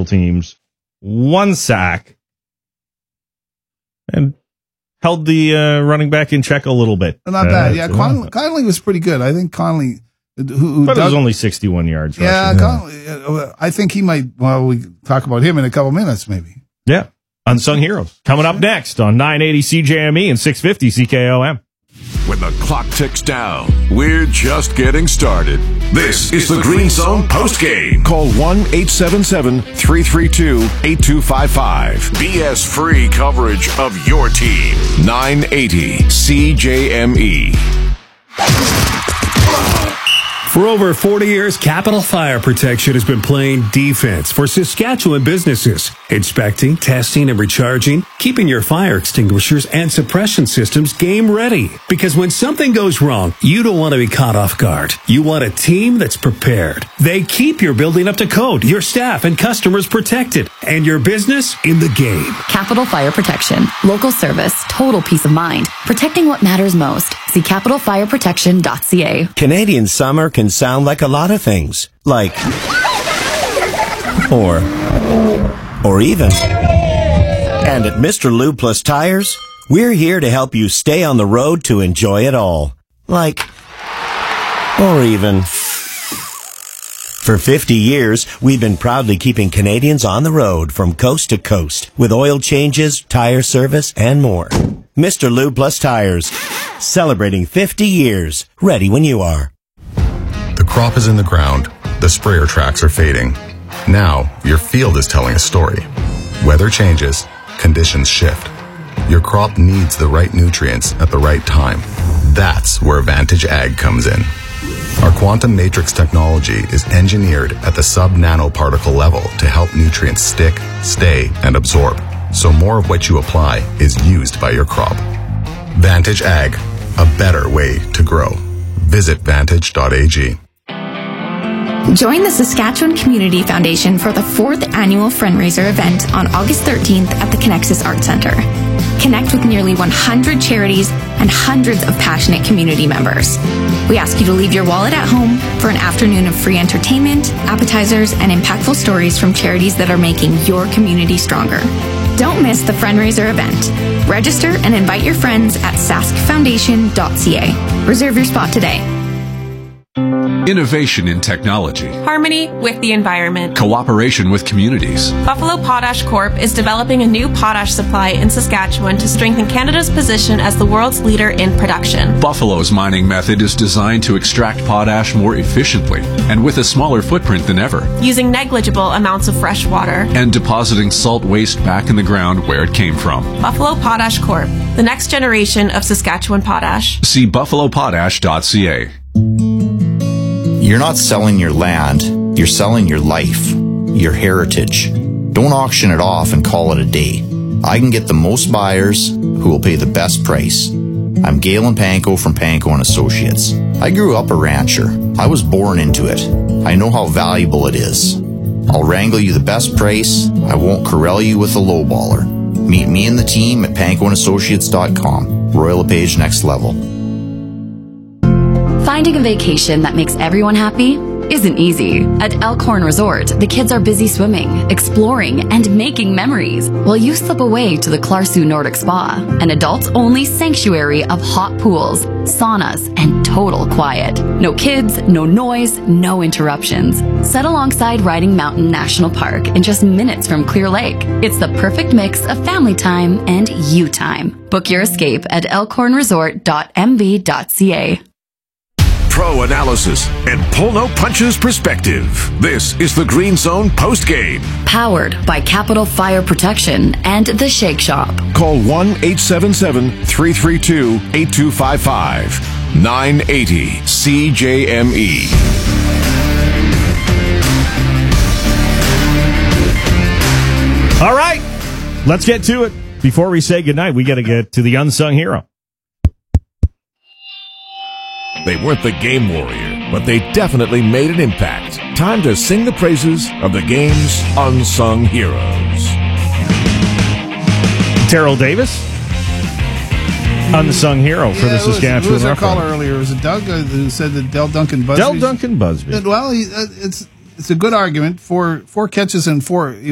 special teams, 1 sack, and held the running back in check a little bit. Not bad. Yeah, Connolly was pretty good. I think Connolly... But it was only 61 yards. Yeah, Connolly, I think he might... Well, we talk about him in a couple minutes, maybe. Yeah. Unsung Heroes. Coming up next on 980 CJME and 650 CKOM. When the clock ticks down, we're just getting started. This is the Green Zone postgame. Call 1-877-332-8255. BS-free coverage of your team. 980 CJME. For over 40 years, Capital Fire Protection has been playing defense for Saskatchewan businesses, inspecting, testing, and recharging, keeping your fire extinguishers and suppression systems game ready. Because when something goes wrong, you don't want to be caught off guard. You want a team that's prepared. They keep your building up to code, your staff and customers protected, and your business in the game. Capital Fire Protection. Local service, total peace of mind. Protecting what matters most. See capitalfireprotection.ca. Canadian summer can sound like a lot of things. Like, or even. And at Mr. Lube Plus Tires, we're here to help you stay on the road to enjoy it all. Like, or even. For 50 years, we've been proudly keeping Canadians on the road from coast to coast with oil changes, tire service, and more. Mr. Lube Plus Tires, celebrating 50 years, ready when you are. The crop is in the ground. The sprayer tracks are fading. Now, your field is telling a story. Weather changes. Conditions shift. Your crop needs the right nutrients at the right time. That's where Vantage Ag comes in. Our quantum matrix technology is engineered at the sub-nanoparticle level to help nutrients stick, stay, and absorb, so more of what you apply is used by your crop. Vantage Ag, a better way to grow. Visit vantage.ag. Join the Saskatchewan Community Foundation for the 4th annual Friendraiser event on August 13th at the Connexus Arts Centre. Connect with nearly 100 charities and hundreds of passionate community members. We ask you to leave your wallet at home for an afternoon of free entertainment, appetizers, and impactful stories from charities that are making your community stronger. Don't miss the Friendraiser event. Register and invite your friends at saskfoundation.ca. Reserve your spot today. Innovation in technology. Harmony with the environment. Cooperation with communities. Buffalo Potash Corp is developing a new potash supply in Saskatchewan to strengthen Canada's position as the world's leader in production. Buffalo's mining method is designed to extract potash more efficiently and with a smaller footprint than ever. Using negligible amounts of fresh water. And depositing salt waste back in the ground where it came from. Buffalo Potash Corp, the next generation of Saskatchewan potash. See buffalopotash.ca. You're not selling your land, you're selling your life, your heritage. Don't auction it off and call it a day. I can get the most buyers who will pay the best price. I'm Galen Panko from Panko & Associates. I grew up a rancher. I was born into it. I know how valuable it is. I'll wrangle you the best price. I won't corral you with a lowballer. Meet me and the team at pankoandassociates.com. Royal LePage Next Level. Finding a vacation that makes everyone happy isn't easy. At Elkhorn Resort, the kids are busy swimming, exploring, and making memories, while you slip away to the Clarsu Nordic Spa, an adults-only sanctuary of hot pools, saunas, and total quiet. No kids, no noise, no interruptions. Set alongside Riding Mountain National Park in just minutes from Clear Lake. It's the perfect mix of family time and you time. Book your escape at elkhornresort.mv.ca. Pro analysis and pull no punches perspective. This is the Green Zone postgame. Powered by Capital Fire Protection and The Shake Shop. Call 1-877-332-8255. 980 CJME. All right, let's get to it. Before we say goodnight, we got to get to the unsung hero. They weren't the game warrior, but they definitely made an impact. Time to sing the praises of the game's unsung heroes. Terrell Davis, unsung hero for the Saskatchewan. Who was our Roughriders. caller earlier? Was it Doug who said that Del Duncan Busby? Del Duncan Busby. Well, it's a good argument. Four catches and four.